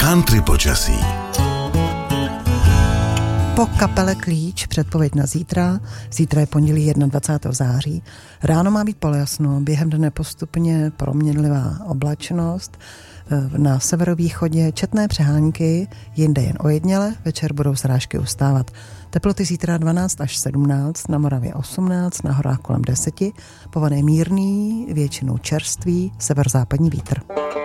Country počasí. Po kapele Klíč předpověď na zítra. Zítra je pondělí 21. září. Ráno má být polojasno, během dne postupně proměnlivá oblačnost. Na severovýchodě četné přehánky, jinde jen ojedněle, večer budou srážky ustávat. Teploty zítra 12 až 17, na Moravě 18, na horách kolem 10, povaný mírný, většinou čerstvý, severozápadní vítr.